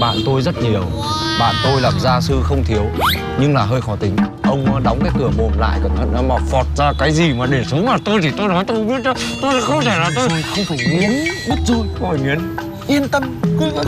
bạn tôi rất nhiều. Bạn tôi làm gia sư không thiếu, nhưng là hơi khó tính. Ông đóng cái cửa mồm lại cẩn thận, nó mà phọt ra cái gì mà để xuống mặt tôi thì tôi nói tôi không biết đâu. Tôi không thể là tôi không phải nghiến mất rồi. không phải nghiến. Yên tâm.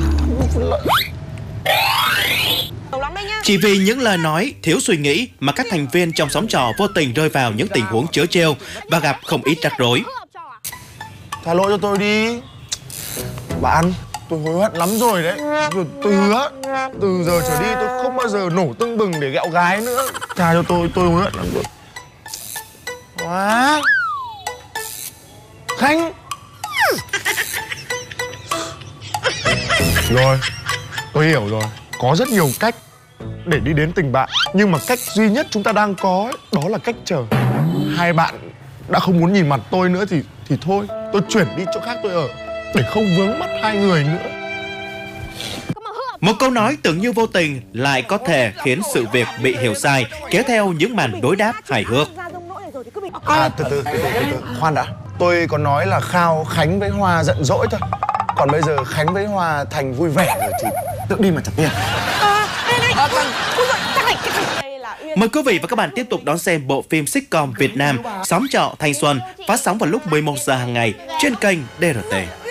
Chỉ vì những lời nói thiếu suy nghĩ mà các thành viên trong xóm trọ vô tình rơi vào những tình huống trớ trêu và gặp không ít rắc rối. Tha lỗi cho tôi đi. Bạn, tôi hối hận lắm rồi đấy. Tôi hứa từ giờ trở đi tôi không bao giờ nổ tưng bừng để ghẹo gái nữa. Tha cho tôi hối hận lắm rồi. Quá Khánh. Rồi, tôi hiểu rồi. Có rất nhiều cách để đi đến tình bạn, nhưng mà cách duy nhất chúng ta đang có ấy, đó là cách chờ. Hai bạn đã không muốn nhìn mặt tôi nữa thì thôi, tôi chuyển đi chỗ khác tôi ở để không vướng mắt hai người nữa. Một câu nói tưởng như vô tình lại có thể khiến sự việc bị hiểu sai, kéo theo những màn đối đáp hài hước. Từ từ, khoan đã. Tôi có nói là khao Khánh với Hoa giận dỗi thôi. Còn bây giờ Khánh với Hoa thành vui vẻ rồi thì tự đi mà trả tiền. Mời quý vị và các bạn tiếp tục đón xem bộ phim sitcom Việt Nam Xóm trọ thanh xuân, phát sóng vào lúc 11 giờ hàng ngày trên kênh DRT.